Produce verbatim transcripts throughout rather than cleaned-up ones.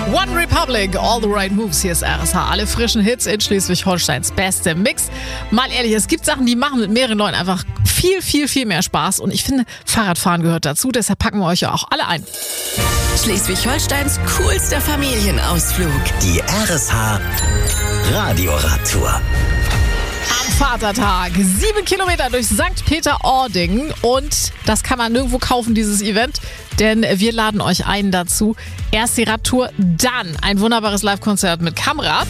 One Republic, all the right moves. Hier ist R S H. Alle frischen Hits in Schleswig-Holsteins beste Mix. Mal ehrlich, es gibt Sachen, die machen mit mehreren Leuten einfach viel, viel, viel mehr Spaß. Und ich finde, Fahrradfahren gehört dazu. Deshalb packen wir euch ja auch alle ein. Schleswig-Holsteins coolster Familienausflug. Die R S H Radioradtour. Am Vatertag. Sieben Kilometer durch Sankt Peter-Ording. Und das kann man nirgendwo kaufen, dieses Event. Denn wir laden euch ein dazu. Erst die Radtour, dann ein wunderbares Live-Konzert mit Kamrad.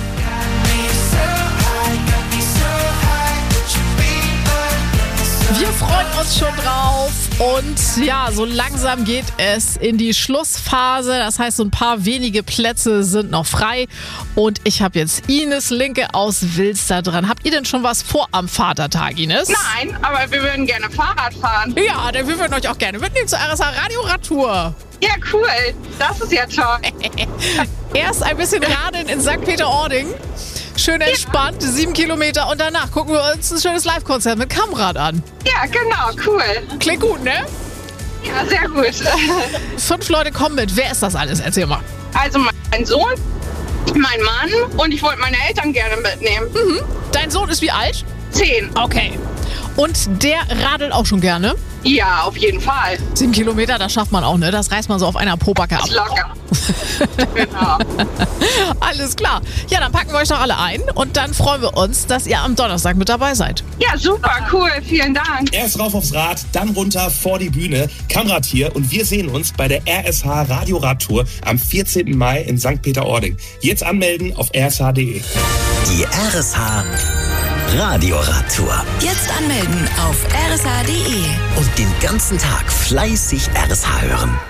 Wir freuen uns schon drauf und ja, so langsam geht es in die Schlussphase. Das heißt, so ein paar wenige Plätze sind noch frei und ich habe jetzt Ines Linke aus Wilster dran. Habt ihr denn schon was vor am Vatertag, Ines? Nein, aber wir würden gerne Fahrrad fahren. Ja, denn wir würden euch auch gerne mitnehmen zur R S H Radioradtour. Ja, cool. Das ist ja toll. Erst ein bisschen radeln in Sankt Peter-Ording. Schön entspannt, ja. Sieben Kilometer und danach gucken wir uns ein schönes Live-Konzert mit Kamrad an. Ja, genau, cool. Klingt gut, ne? Ja, sehr gut. Fünf Leute kommen mit. Wer ist das alles? Erzähl mal. Also mein Sohn, mein Mann und ich wollte meine Eltern gerne mitnehmen. Mhm. Dein Sohn ist wie alt? Zehn. Okay. Und der radelt auch schon gerne? Ja, auf jeden Fall. Sieben Kilometer, das schafft man auch, ne? Das reißt man so auf einer Pobacke ab. Das ist locker. Genau. Alles klar. Ja, dann packen wir euch doch alle ein und dann freuen wir uns, dass ihr am Donnerstag mit dabei seid. Ja, super, cool. Vielen Dank. Erst rauf aufs Rad, dann runter vor die Bühne. Kamrad hier und wir sehen uns bei der R S H Radioradtour am vierzehnten Mai in Sankt Peter-Ording. Jetzt anmelden auf r s h punkt d e. Die R S H Radioradtour. Jetzt anmelden auf r s h punkt d e. Und den ganzen Tag fleißig R S H hören.